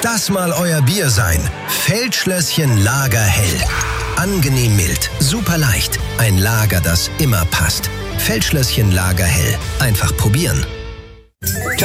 das mal euer Bier sein. Feldschlösschen Lagerhell. Angenehm mild, super leicht. Ein Lager, das immer passt. Feldschlösschen Lagerhell. Einfach probieren.